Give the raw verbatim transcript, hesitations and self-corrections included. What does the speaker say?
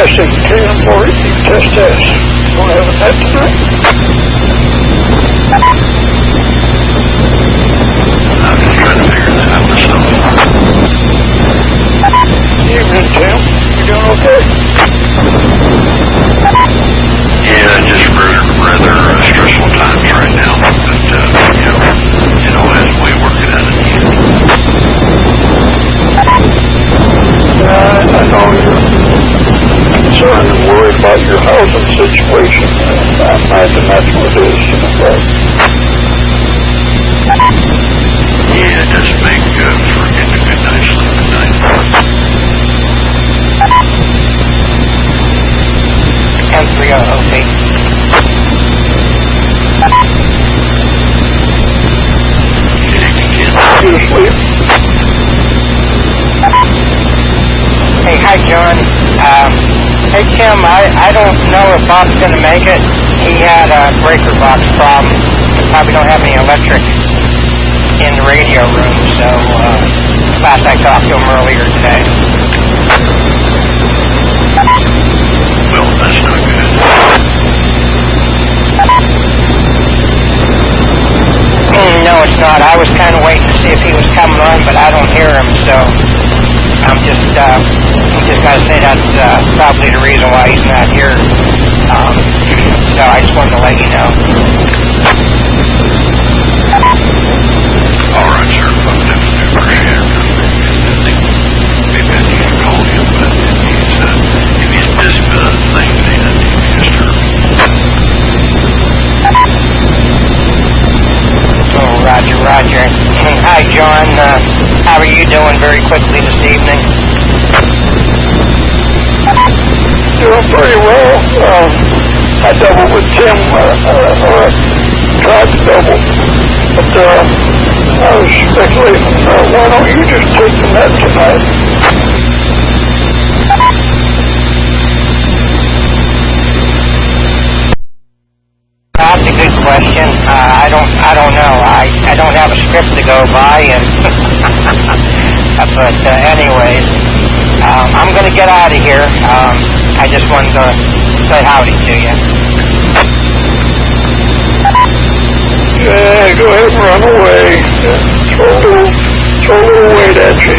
testing, K M four E, test test. Want to have a net tonight? I'm just trying to figure that out myself. Evening, Tim. You doing okay? Yeah, just rather, rather uh, stressful times right now. But, uh, you know, you know, as we work it out at the end. Yeah, I know you're concerned and worried about your housing situation. I imagine that's what it is. Okay. Yeah, it does make uh, for getting a good night's sleep at night. M three O O T. You to sleep? Hey, hi, John. Um, hey, Tim, I, I don't know if Bob's going to make it. He had a breaker box problem. We probably don't have any electric in the radio room, so uh, last I talked to him earlier today. Well, that's not good. Mm, no, it's not. I was kind of waiting to see if he was coming on, but I don't hear him, so I'm just, uh, I'm just got to say that's uh, probably the reason why he's not here. Um, so I just wanted to let you know. All right, sir. Well, definitely appreciate it. I think maybe I need to call him, but if he's, uh, if he's busy with other things, he doesn't need to be disturbed. Oh, Roger, Roger. Hi, John. Uh, how are you doing very quickly this evening? Doing pretty well. Um, I doubled with Tim, uh, uh, or tried to double, but uh, I was speculating, uh, why don't you just take the net tonight? That's a good question. Uh, I don't, I don't know. I, I don't have a script to go by, and but uh, anyways, um, I'm going to get out of here. Um, I just wanted to say howdy to you. Yeah, go ahead and run away. Throw a little, throw a little weight at you.